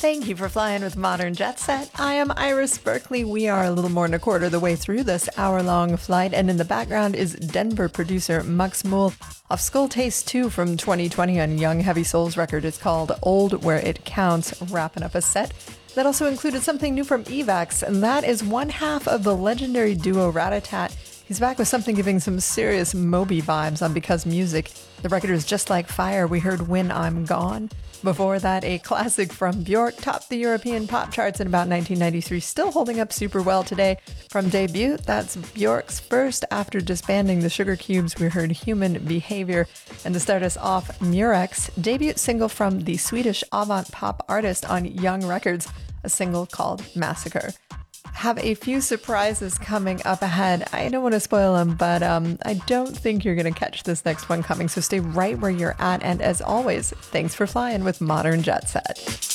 Thank you for flying with Modern Jet Set. I am Iris Berkeley. We are a little more than a quarter of the way through this hour-long flight, and in the background is Denver producer Mux Mool of Skull Taste 2 from 2020 on Young Heavy Souls record. It's called Old Where It Counts, wrapping up a set that also included something new from Evax, and that is one half of the legendary duo Ratatat. He's back with something giving some serious Moby vibes on Because Music. The record is Just Like Fire. We heard When I'm Gone. Before that, a classic from Björk topped the European pop charts in about 1993, still holding up super well today. From Debut, that's Björk's first after disbanding the Sugar Cubes. We heard Human Behavior. And to start us off, Murex, debut single from the Swedish avant pop artist on Young Records, a single called Massacre. Have a few surprises coming up ahead. I don't want to spoil them, but I don't think you're going to catch this next one coming. So stay right where you're at. And as always, thanks for flying with Modern Jet Set.